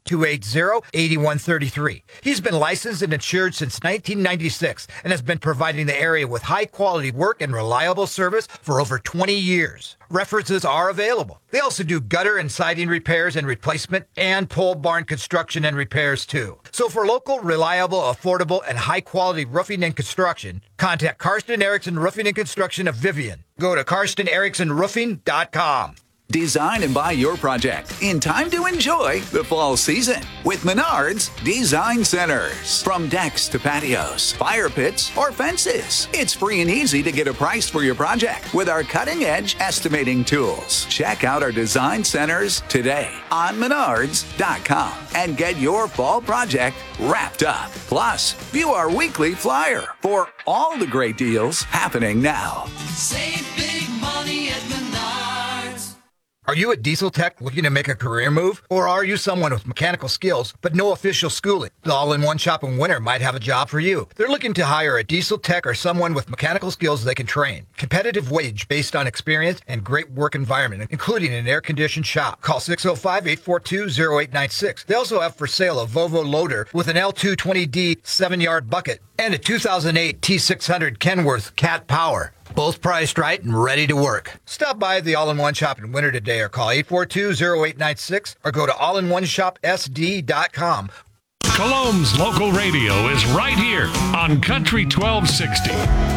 280-8133. He's been licensed and insured since 1996 and has been providing the area with high-quality work and reliable service for over 20 years. References are available. They also do gutter and siding repairs and replacement and pole barn construction and repairs too. So for local, reliable, affordable, and high-quality roofing and construction, contact Karsten Erickson Roofing and Construction of Vivian. Go to KarstenEricksonRoofing.com. Design and buy your project in time to enjoy the fall season with Menards Design Centers. From decks to patios, fire pits, or fences, it's free and easy to get a price for your project with our cutting-edge estimating tools. Check out our design centers today on Menards.com and get your fall project wrapped up. Plus, view our weekly flyer for all the great deals happening now. Save big money at Menards. Are you a diesel tech looking to make a career move? Or are you someone with mechanical skills but no official schooling? The All-in-One Shop in Winter might have a job for you. They're looking to hire a diesel tech or someone with mechanical skills they can train. Competitive wage based on experience and great work environment, including an air-conditioned shop. Call 605-842-0896. They also have for sale a Volvo loader with an L220D 7-yard bucket and a 2008 T600 Kenworth Cat Power. Both priced right and ready to work. Stop by the All-in-One Shop in Winter today or call 842-0896 or go to allinoneshopsd.com. Cologne's local radio is right here on Country 1260.